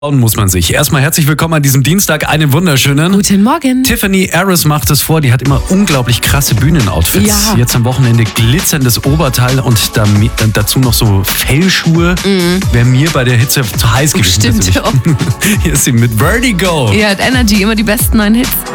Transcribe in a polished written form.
Muss man sich. Erstmal herzlich willkommen an diesem Dienstag, einen wunderschönen. Guten Morgen. Tiffany Harris macht es vor, die hat immer unglaublich krasse Bühnenoutfits. Ja. Jetzt am Wochenende glitzerndes Oberteil und dazu noch so Fellschuhe. Wäre mir bei der Hitze zu heiß gewesen. Stimmt. Hier ist sie mit Vertigo. Ihr hört Energy, immer die besten neuen Hits.